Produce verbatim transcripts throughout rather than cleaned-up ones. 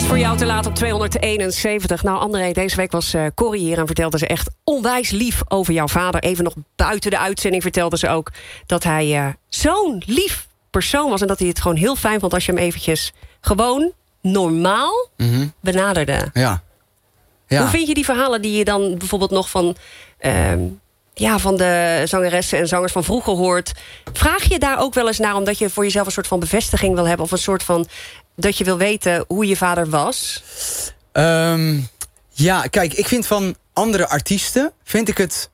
Voor jou te laat op tweehonderdeenenzeventig. Nou, André, deze week was uh, Corrie hier en vertelde ze echt onwijs lief over jouw vader. Even nog buiten de uitzending vertelde ze ook dat hij uh, zo'n lief persoon was. En dat hij het gewoon heel fijn vond als je hem eventjes gewoon normaal mm-hmm. benaderde. Ja. Ja. Hoe vind je die verhalen die je dan bijvoorbeeld nog van, uh, ja, van de zangeressen en zangers van vroeger hoort? Vraag je daar ook wel eens naar omdat je voor jezelf een soort van bevestiging wil hebben? Of een soort van dat je wil weten hoe je vader was? Um, ja, kijk, ik vind van andere artiesten vind ik het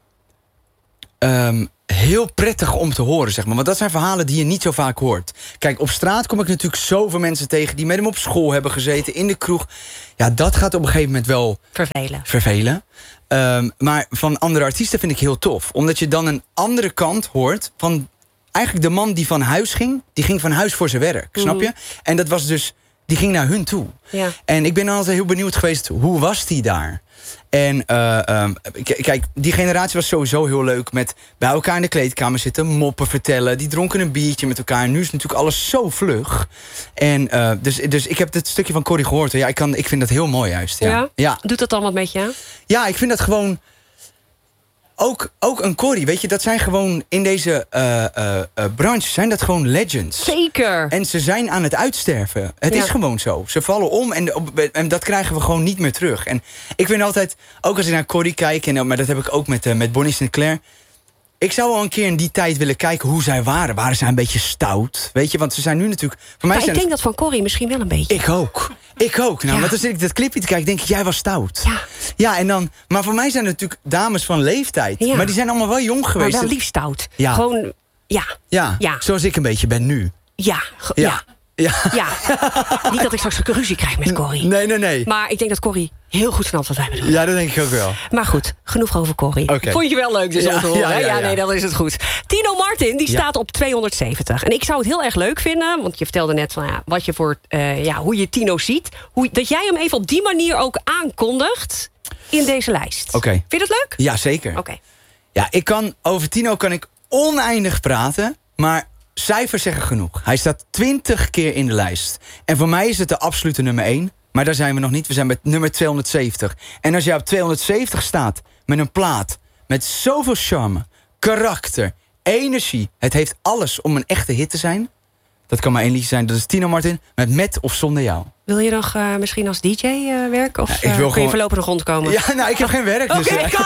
um, heel prettig om te horen, zeg maar. Want dat zijn verhalen die je niet zo vaak hoort. Kijk, op straat kom ik natuurlijk zoveel mensen tegen die met hem op school hebben gezeten, in de kroeg. Ja, dat gaat op een gegeven moment wel vervelen. vervelen. Um, maar van andere artiesten vind ik heel tof. Omdat je dan een andere kant hoort van eigenlijk de man die van huis ging. Die ging van huis voor zijn werk, mm. snap je? En dat was dus, die ging naar hun toe. Ja. En ik ben dan altijd heel benieuwd geweest, hoe was die daar? En uh, um, k- kijk, die generatie was sowieso heel leuk met bij elkaar in de kleedkamer zitten, moppen vertellen. Die dronken een biertje met elkaar. En nu is natuurlijk alles zo vlug. En uh, dus, dus ik heb dit stukje van Corrie gehoord. Ja, ik, kan, ik vind dat heel mooi juist. Ja. Ja? Ja. Doet dat dan wat met je? Ja, ik vind dat gewoon Ook, ook een Corrie, weet je, dat zijn gewoon in deze uh, uh, uh, branche zijn dat gewoon legends. Zeker. En ze zijn aan het uitsterven. Het Ja. is gewoon zo. Ze vallen om en, en dat krijgen we gewoon niet meer terug. En ik vind altijd, ook als ik naar Corrie kijk, en, maar dat heb ik ook met, uh, met Bonnie Sinclair. Ik zou wel een keer in die tijd willen kijken hoe zij waren. Waren zij een beetje stout? Weet je, want ze zijn nu natuurlijk. Voor mij Maar zijn ik denk dat van Corrie misschien wel een beetje. Ik ook. Ik ook. Nou, Ja. want dan zit ik dat clipje te kijken, denk ik, jij was stout. Ja. Ja, en dan. Maar voor mij zijn het natuurlijk dames van leeftijd. Ja. Maar die zijn allemaal wel jong Maar geweest. wel lief stout. Ja. Gewoon, ja. Ja, Ja. zoals ik een beetje ben nu. Ja. ge- ja. Ja. Ja. Ja. Niet dat ik straks ruzie krijg met Corrie. Nee, nee, nee. Maar ik denk dat Corrie heel goed snapt wat wij bedoelen. Ja, dat denk ik ook wel. Maar goed, genoeg over Corrie. Oké. Vond je wel leuk dus Ja, om te horen? ja, hè? ja, ja, ja. nee, dan is het goed. Tino Martin, die Ja. staat op tweehonderdzeventig. En ik zou het heel erg leuk vinden, want je vertelde net van, ja, wat je voor, uh, ja, hoe je Tino ziet. Hoe, dat jij hem even op die manier ook aankondigt in deze lijst. Oké. Vind je dat leuk? Ja, zeker. Oké. Okay. Ja, ik kan, over Tino kan ik oneindig praten, maar cijfers zeggen genoeg. Hij staat twintig keer in de lijst. En voor mij is het de absolute nummer één. Maar daar zijn we nog niet. We zijn met nummer tweehonderdzeventig. En als jij op tweehonderdzeventig staat met een plaat met zoveel charme, karakter, energie. Het heeft alles om een echte hit te zijn. Dat kan maar één liedje zijn. Dat is Tino Martin met Met of Zonder Jou. Wil je nog uh, misschien als D J uh, werken? Of Ja, ik uh, wil kun je gewoon voorlopig nog rondkomen? Ja, nou, ik heb geen werk. Dus, Oké, uh,